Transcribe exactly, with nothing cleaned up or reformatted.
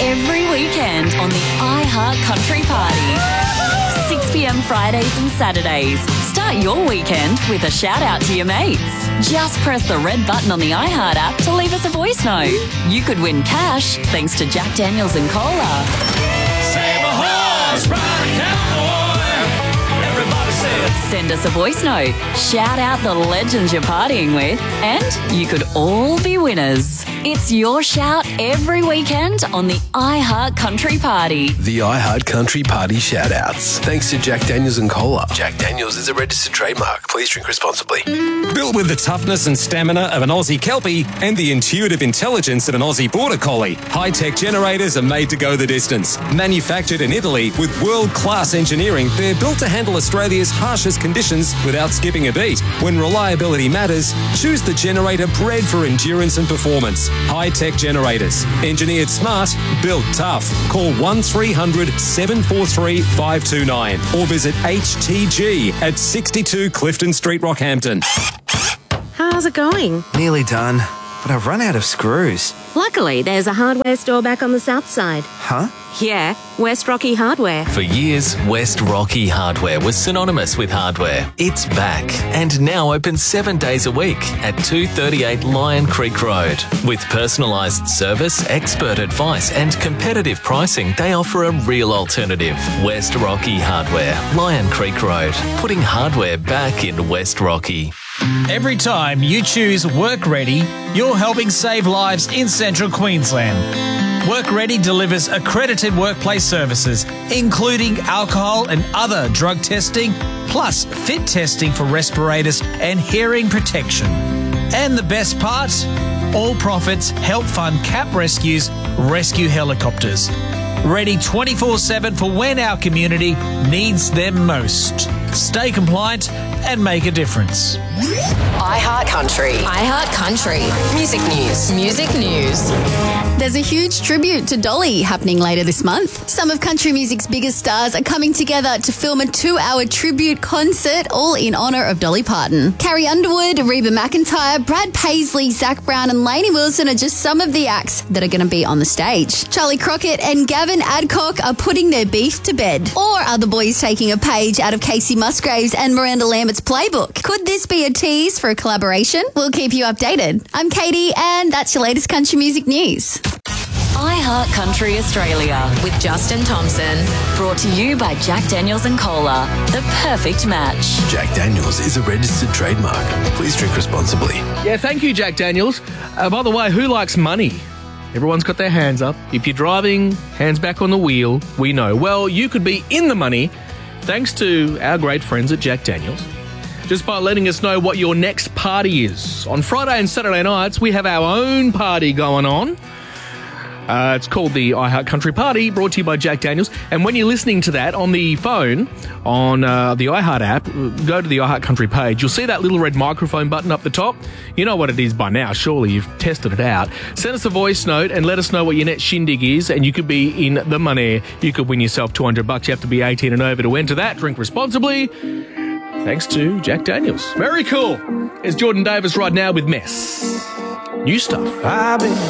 every weekend on the iHeart Country Party. six p.m. Fridays and Saturdays. Start your weekend with a shout out to your mates. Just press the red button on the iHeart app to leave us a voice note. You could win cash thanks to Jack Daniels and Cola. Save a horse, ride a cowboy. Everybody say it. Send us a voice note. Shout out the legends you're partying with, and you could all be winners. It's your shout every weekend on the iHeart Country Party. The iHeart Country Party shout-outs. Thanks to Jack Daniels and Cola. Jack Daniels is a registered trademark. Please drink responsibly. Built with the toughness and stamina of an Aussie Kelpie and the intuitive intelligence of an Aussie Border Collie, high-tech generators are made to go the distance. Manufactured in Italy with world-class engineering, they're built to handle Australia's harshest conditions without skipping a beat. When reliability matters, choose the generator bred for endurance and performance. High-tech generators. Engineered smart, built tough. Call one three hundred seven four three five two nine or visit H T G at sixty-two Clifton Street, Rockhampton. How's it going? Nearly done, but I've run out of screws. Luckily, there's a hardware store back on the south side. Huh? Yeah, West Rocky Hardware. For years, West Rocky Hardware was synonymous with hardware. It's back and now open seven days a week at two thirty-eight Lion Creek Road. With personalised service, expert advice and competitive pricing, they offer a real alternative. West Rocky Hardware, Lion Creek Road, putting hardware back in West Rocky. Every time you choose Work Ready, you're helping save lives in Central Queensland. Work Ready delivers accredited workplace services, including alcohol and other drug testing, plus fit testing for respirators and hearing protection. And the best part? All profits help fund CAP Rescue's rescue helicopters. Ready twenty-four seven for when our community needs them most. Stay compliant and make a difference. iHeart Country. iHeart Country. Music news. Music news. There's a huge tribute to Dolly happening later this month. Some of country music's biggest stars are coming together to film a two-hour tribute concert, all in honour of Dolly Parton. Carrie Underwood, Reba McEntire, Brad Paisley, Zach Brown and Lainey Wilson are just some of the acts that are going to be on the stage. Charlie Crockett and Gavin Adcock are putting their beef to bed. Or are the boys taking a page out of Casey Musgraves and Miranda Lambert's playbook? Could this be a tease for a collaboration? We'll keep you updated. I'm Katie, and that's your latest country music news. iHeart Country Australia With Justin Thompson. brought to you by Jack Daniels and Cola. The perfect match. Jack Daniels is a registered trademark. Please drink responsibly. Yeah, thank you, Jack Daniels. Uh, by the way, who likes money? Everyone's got their hands up. If you're driving, hands back on the wheel, we know. Well, you could be in the money thanks to our great friends at Jack Daniels, just by letting us know what your next party is. On Friday and Saturday nights, we have our own party going on. Uh, it's called the iHeart Country Party, brought to you by Jack Daniels. And when you're listening to that on the phone, on uh, the iHeart app, go to the iHeart Country page. You'll see that little red microphone button up the top. You know what it is by now. Surely you've tested it out. Send us a voice note and let us know what your next shindig is, and you could be in the money. You could win yourself two hundred bucks. You have to be eighteen and over to enter that. Drink responsibly. Thanks to Jack Daniels. Very cool. It's Jordan Davis right now with Mess. New stuff. I've been